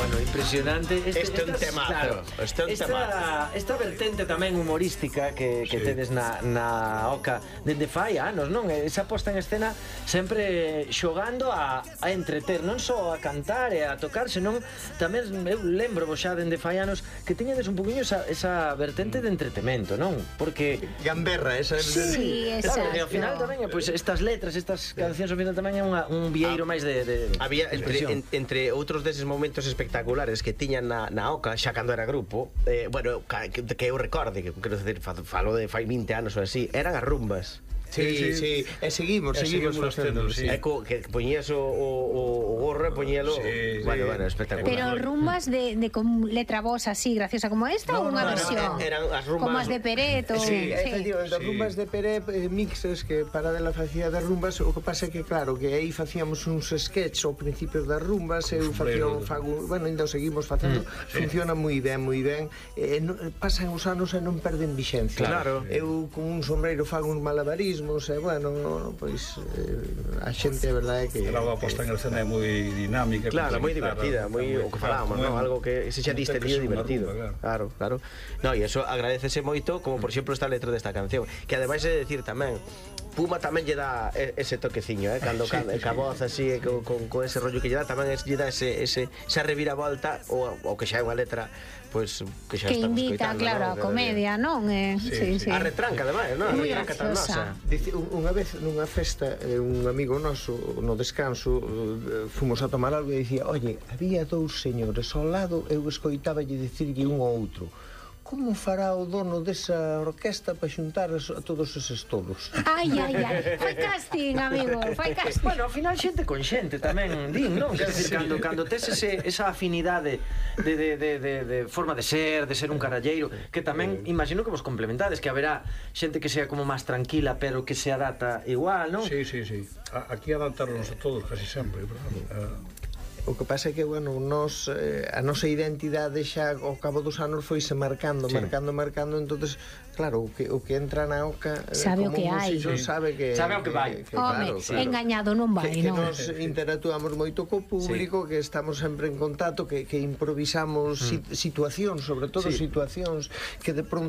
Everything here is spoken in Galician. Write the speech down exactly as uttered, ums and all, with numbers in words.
Bueno, impresionante. Este é un temazo. Este é un temazo. Esta vertente tamén humorística que, que tedes na, na Oca dende fai anos, non? Esa posta en escena sempre xogando a, a entreter, non só a cantar e a tocar, senón tamén eu lembro vos xa dende fai anos que tiñedes un poquinho esa, esa vertente de entretemento, non? Porque... Gamberra, esa... Sí, exacto. Claro, e ao final tamén, pois, estas letras, estas cancións ao final tamén é unha, un vieiro máis de, de había entre, en, entre outros deses momentos espectaculares que tiñan na, na Oca, xa cando era grupo, eh, bueno, que, que eu recorde, que quero decir, falo de fai vinte anos ou así, eran as rumbas. Sí, sí, sí, e seguimos, e seguimos facendo, sí. E co, que poñías o, o, o gorro, poñíalo, sí, bueno, sí. bueno, espectacular. Pero rumbas de, de con letra voz así, graciosa como esta, no, ou unha no, versión? No, eran as rumbas... Como as de Peret, ou... Sí, sí. efectivamente, as Sí. rumbas de Peret, eh, mixes que para dela facía das rumbas, o que pasa é que claro, que aí facíamos uns sketch ao principio das rumbas, eu facía un fago, bueno, ainda o seguimos facendo, mm, sí. Funciona moi ben, moi ben, eh, no, pasan os anos e non perden vixencia. Claro. Eu con un sombreiro fago uns malabarismos, e bueno, pois eh, a xente a verdade é que... Era a posta en escena é moi dinámica. Claro, moi divertida, moi o que falábamos, non? Algo que se xa distendido e divertido. Claro, claro. No, e eso agradecese moito, como por exemplo esta letra desta canción, que ademais é decir tamén, Puma tamén lle dá ese toqueciño, eh, cando can, ca voz así e con, con, con ese rollo que lle dá, tamén lle dá ese, ese, esa reviravolta o, o que xa é unha letra pois pues, que xa que estamos invita, coitando, claro, a comedia, non? Eh, sí, sí, sí. A retranca, ademais, non? A Moi retranca tan nosa. Dice, unha vez nunha festa, eh, un amigo noso no descanso, eh, fomos a tomar algo e dicía, oye, había dous señores ao lado, eu escoitáballe dicirlle un ao outro, como fará o dono desa orquesta para xuntar a todos eses tolos? Ai, ai, ai, fai casting, amigo, fai casting. Bueno, ao final xente con xente tamén, din, non? Quer dizer, cando, cando tes ese, esa afinidade de, de, de, de, de forma de ser, de ser un caralleiro, que tamén, imagino que vos complementades, que haberá xente que sea como máis tranquila, pero que se adapta igual, non? Sí, sí, sí. Aquí adaptaronnos a todos casi sempre, verdad? O que pasa é que, bueno, nos, eh, a nosa identidade xa ao cabo dos anos foise marcando, sí. marcando, marcando, entonces, claro, o que, o que entra na Oca eh, sabe o que hai, sí. sabe que sabe o que vai. Que, que, Home, claro, claro. engañado non vai, que, que non? nos interactuamos moito co público, sí. que estamos sempre en contacto, que, que improvisamos mm. situacións, sobre todo sí. situacións que de pronto